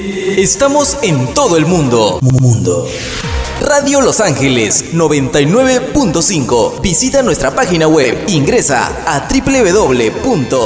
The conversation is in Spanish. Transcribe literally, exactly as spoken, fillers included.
Estamos en todo el mundo. Mundo. Radio Los Ángeles noventa y nueve punto cinco. Visita nuestra página web. Ingresa a doble u doble u doble u punto